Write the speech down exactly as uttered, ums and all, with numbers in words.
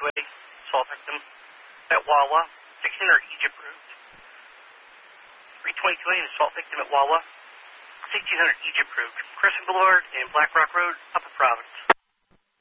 twenty-two A, assault victim at Wawa, sixteen hundred Egypt Road. three twenty-two A, assault victim at Wawa, sixteen hundred Egypt Road, Crescent Boulevard and Black Rock Road, Upper Providence.